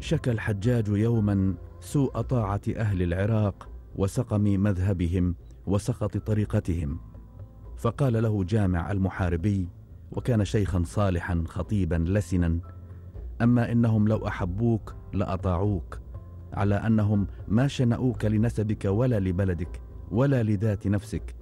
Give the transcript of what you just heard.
شكى الحجاج يوما سوء طاعة أهل العراق وسقم مذهبهم وسخط طريقتهم، فقال له جامع المحاربي، وكان شيخا صالحا خطيبا لسنا: أما إنهم لو أحبوك لأطاعوك، على أنهم ما شنؤوك لنسبك ولا لبلدك ولا لذات نفسك،